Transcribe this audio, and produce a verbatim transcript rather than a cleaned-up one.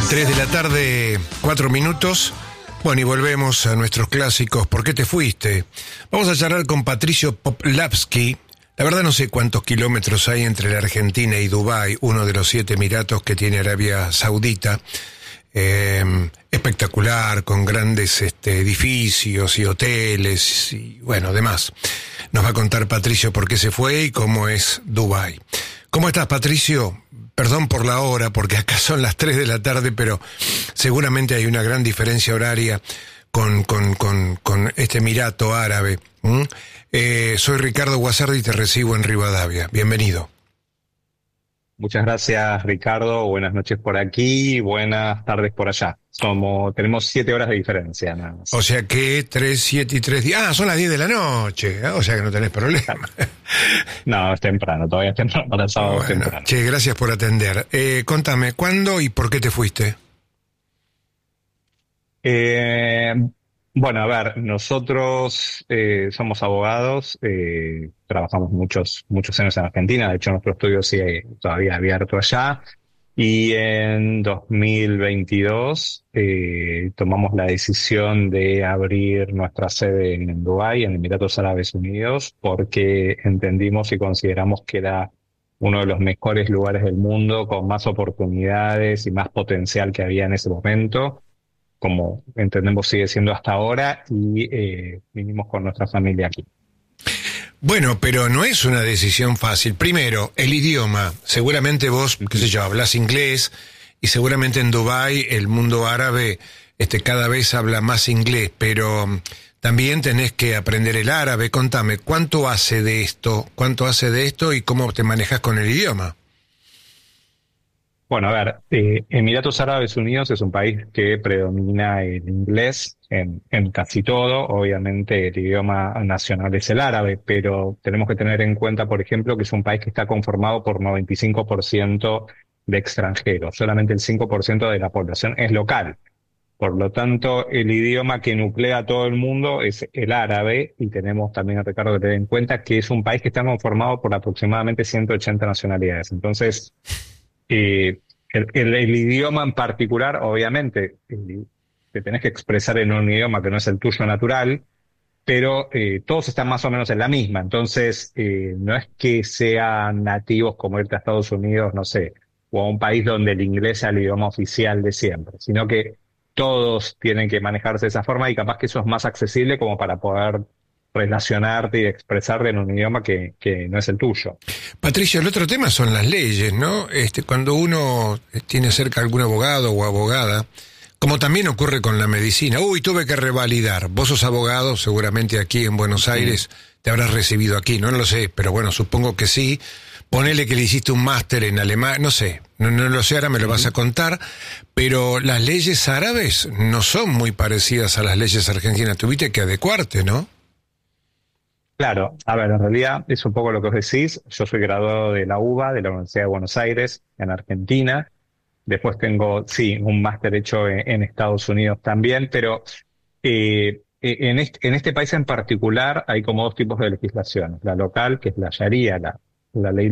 Tres de la tarde, cuatro minutos. Bueno, y volvemos a nuestros clásicos. ¿Por qué te fuiste? Vamos a charlar con Patricio Poplavsky. La verdad no sé cuántos kilómetros hay entre la Argentina y Dubái, uno de los siete emiratos que tiene Arabia Saudita. Eh, espectacular, con grandes este, edificios y hoteles y bueno, demás. Nos va a contar Patricio por qué se fue y cómo es Dubái. ¿Cómo estás, Patricio? Perdón por la hora, porque acá son las tres de la tarde, pero seguramente hay una gran diferencia horaria con, con, con, con este Emirato Árabe. ¿Mm? Eh, soy Ricardo Guasardi y te recibo en Rivadavia. Bienvenido. Muchas gracias, Ricardo. Buenas noches por aquí, buenas tardes por allá. Somos, tenemos siete horas de diferencia, nada más. O sea que tres, siete y tres días. Ah, son las diez de la noche. ¿eh? O sea que no tenés problema. No, es temprano, todavía es temprano, para el sábado Bueno, es temprano. Che, gracias por atender. Eh, contame, ¿cuándo y por qué te fuiste? Eh, bueno, a ver, nosotros eh, somos abogados, eh, trabajamos muchos, muchos años en Argentina, de hecho nuestro estudio sigue todavía abierto allá. Y en dos mil veintidós eh, tomamos la decisión de abrir nuestra sede en Dubái, en Emiratos Árabes Unidos, porque entendimos y consideramos que era uno de los mejores lugares del mundo, con más oportunidades y más potencial que había en ese momento, como entendemos sigue siendo hasta ahora, y eh, vinimos con nuestra familia aquí. Bueno, pero no es una decisión fácil. Primero, el idioma. Seguramente vos, qué sé yo, hablas inglés y seguramente en Dubái el mundo árabe este, cada vez habla más inglés, pero um, también tenés que aprender el árabe. Contame, ¿cuánto hace de esto? ¿Cuánto hace de esto y cómo te manejas con el idioma? Bueno, a ver, eh, Emiratos Árabes Unidos es un país que predomina el inglés en, en casi todo. Obviamente el idioma nacional es el árabe, pero tenemos que tener en cuenta, por ejemplo, que es un país que está conformado por noventa y cinco por ciento de extranjeros. Solamente el cinco por ciento de la población es local. Por lo tanto, el idioma que nuclea a todo el mundo es el árabe, y tenemos también, Ricardo, que tener en cuenta que es un país que está conformado por aproximadamente ciento ochenta nacionalidades. Entonces, Eh, el, el, el idioma en particular, obviamente, eh, te tenés que expresar en un idioma que no es el tuyo natural, pero eh, todos están más o menos en la misma. Entonces, eh, no es que sean nativos como irte a Estados Unidos, no sé, o a un país donde el inglés sea el idioma oficial de siempre, sino que todos tienen que manejarse de esa forma y capaz que eso es más accesible como para poder relacionarte y expresarte en un idioma que, que no es el tuyo. Patricio, el otro tema son las leyes, ¿no? Este, cuando uno tiene cerca algún abogado o abogada, como también ocurre con la medicina, uy, tuve que revalidar. Vos sos abogado, seguramente aquí en Buenos Aires te habrás recibido aquí, no lo sé, pero bueno, supongo que sí. Ponele que le hiciste un máster en alemán, no sé, no, no lo sé, ahora me lo vas a contar, pero las leyes árabes no son muy parecidas a las leyes argentinas, tuviste que adecuarte, ¿no? Claro, a ver, en realidad es un poco lo que os decís. Yo soy graduado de la UBA, de la Universidad de Buenos Aires, en Argentina. Después tengo, sí, un máster hecho en, en Estados Unidos también, pero eh, en, este, en este país en particular hay como dos tipos de legislación. La local, que es la Sharia, la, la ley